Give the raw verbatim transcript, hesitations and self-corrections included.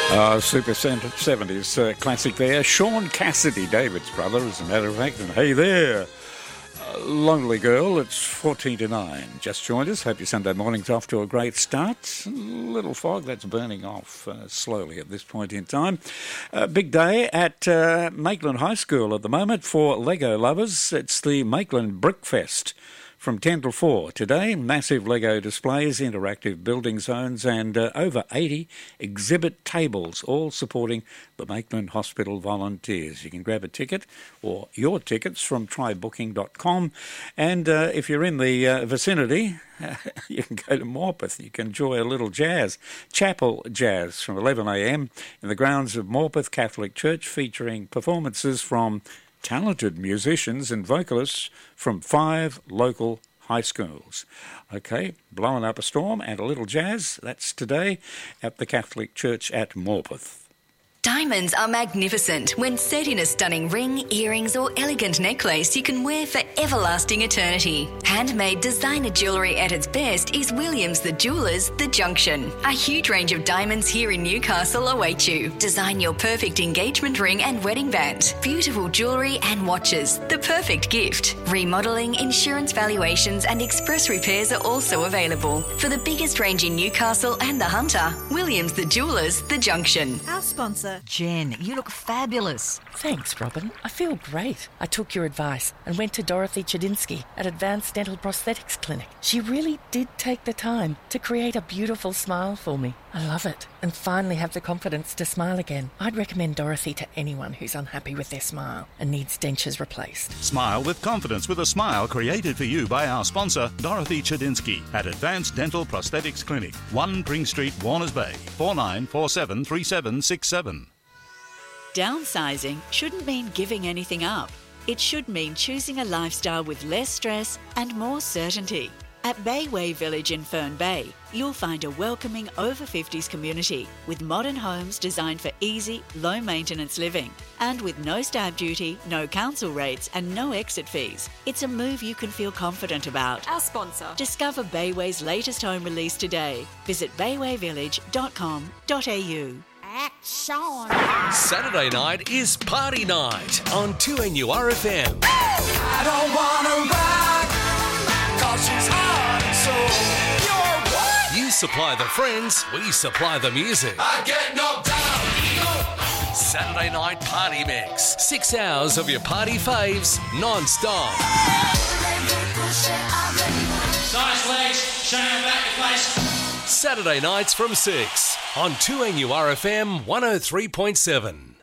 Uh, Super seventies uh, classic there. Sean Cassidy, David's brother, as a matter of fact. And hey there, uh, Lonely Girl, it's fourteen to nine. Just joined us. Hope your Sunday morning's off to a great start. A little fog that's burning off uh, slowly at this point in time. Uh, big day at uh, Maitland High School at the moment for Lego lovers. It's the Maitland Brickfest. From ten till four today, massive Lego displays, interactive building zones and uh, over eighty exhibit tables, all supporting the Maitland Hospital volunteers. You can grab a ticket or your tickets from try booking dot com, and uh, if you're in the uh, vicinity, you can go to Morpeth. You can enjoy a little jazz, chapel jazz from eleven a.m. in the grounds of Morpeth Catholic Church, featuring performances from talented musicians and vocalists from five local high schools. Okay, blowing up a storm and a little jazz. That's today at the Catholic Church at Morpeth. Diamonds are magnificent when set in a stunning ring, earrings or elegant necklace you can wear for everlasting eternity. Handmade designer jewellery at its best is Williams the Jewellers The Junction. A huge range of diamonds here in Newcastle await you. Design your perfect engagement ring and wedding band. Beautiful jewellery and watches, the perfect gift. Remodelling, insurance valuations and express repairs are also available. For the biggest range in Newcastle and the Hunter, Williams the Jewellers The Junction. Our sponsor. Jen, you look fabulous. Thanks, Robin. I feel great. I took your advice and went to Dorothy Chadinsky at Advanced Dental Prosthetics Clinic. She really did take the time to create a beautiful smile for me. I love it and finally have the confidence to smile again. I'd recommend Dorothy to anyone who's unhappy with their smile and needs dentures replaced. Smile with confidence with a smile created for you by our sponsor, Dorothy Chadinsky at Advanced Dental Prosthetics Clinic, one Pring Street, Warners Bay, four nine four seven three seven six seven. Downsizing shouldn't mean giving anything up. It should mean choosing a lifestyle with less stress and more certainty. At Bayway Village in Fern Bay, you'll find a welcoming over fifties community with modern homes designed for easy, low-maintenance living. And with no stamp duty, no council rates and no exit fees, it's a move you can feel confident about. Our sponsor. Discover Bayway's latest home release today. Visit bayway village dot com dot a u. Action. Saturday night is party night on two N U R F M. I don't wanna rock, cause she's hard and soul. You're what? You supply the friends, we supply the music. I get knocked down. Saturday night party mix. Six hours of your party faves, non-stop. Nice legs, showing back the place. Saturday nights from six on two N U R F M one oh three point seven.